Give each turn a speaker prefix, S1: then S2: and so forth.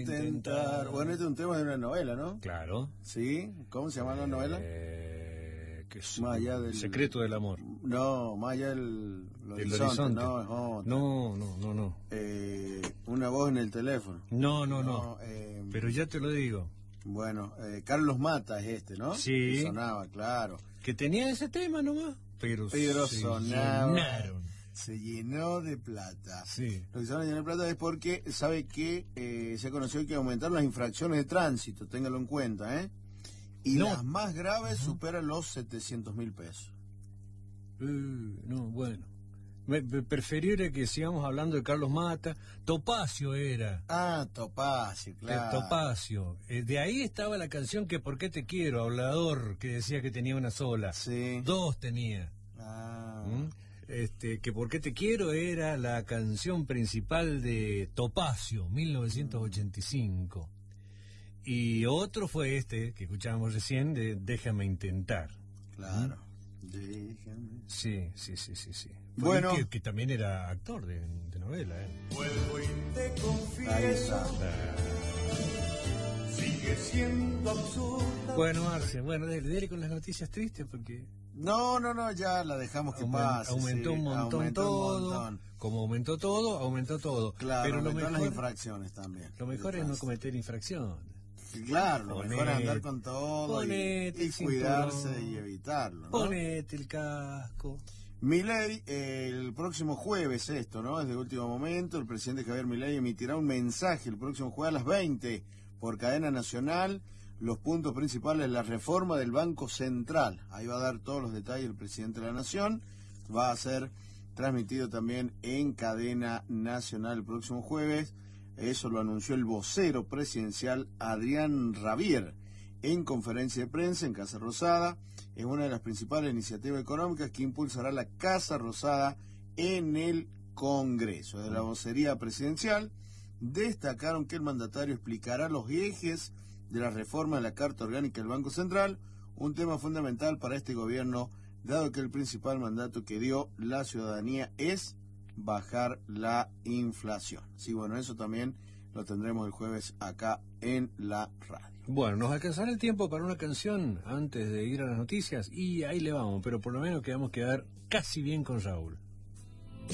S1: intentar. Bueno, este es un tema de una novela, ¿no?
S2: Claro.
S1: ¿Sí? ¿Cómo se llama la novela?
S2: Que es
S1: Más allá del
S2: secreto del amor.
S1: No, más allá del horizonte. No, es otra.
S2: No.
S1: Una voz en el teléfono.
S2: No. Pero ya te lo digo.
S1: Bueno, Carlos Mata es este, ¿no?
S2: Sí.
S1: Que sonaba, claro.
S2: Que tenía ese tema nomás. Pero
S1: sonaba.
S2: Llenaron.
S1: Se llenó de plata.
S2: Sí.
S1: Lo que se llenar de plata es porque sabe que se conoció que aumentaron las infracciones de tránsito, téngalo en cuenta, ¿eh? Y las más graves superan los 700.000 pesos.
S2: No, bueno. Preferible que sigamos hablando de Carlos Mata. Topacio era.
S1: Ah, Topacio, claro.
S2: Topacio. De ahí estaba la canción que ¿Por qué te quiero? Hablador, que decía que tenía una sola.
S1: Sí.
S2: 2 tenía. Que ¿Por qué te quiero? Era la canción principal de Topacio, 1985. Y otro fue este, que escuchábamos recién, de Déjame intentar.
S1: Claro. Déjame.
S2: Sí.
S1: Bueno.
S2: Que también era actor de novela, ¿eh?
S3: Vuelvo y te confieso.
S1: Ahí está.
S3: Sigue siendo absurda.
S2: Bueno, Marce, dele con las noticias tristes porque...
S1: No, ya la dejamos que pase.
S2: Aumentó un montón todo. Como aumentó todo.
S1: Claro,
S2: pero lo mejor,
S1: las infracciones también.
S2: Lo mejor es no cometer infracciones.
S1: Claro, lo mejor es andar con todo y cuidarse y evitarlo, ¿no?
S2: Ponete el casco.
S1: Milei, el próximo jueves ¿no? Es de último momento, el presidente Javier Milei emitirá un mensaje el próximo jueves a las 20 por cadena nacional, los puntos principales de la reforma del Banco Central. Ahí va a dar todos los detalles el presidente de la Nación, va a ser transmitido también en cadena nacional el próximo jueves. Eso lo anunció el vocero presidencial Adrián Rabier en conferencia de prensa en Casa Rosada. Es una de las principales iniciativas económicas que impulsará la Casa Rosada en el Congreso. De la vocería presidencial destacaron que el mandatario explicará los ejes de la reforma de la Carta Orgánica del Banco Central, un tema fundamental para este gobierno, dado que el principal mandato que dio la ciudadanía es bajar la inflación. Sí, bueno, eso también lo tendremos el jueves acá en la radio.
S2: Bueno, nos alcanzará el tiempo para una canción antes de ir a las noticias y ahí le vamos, pero por lo menos quedamos quedar casi bien con Raúl.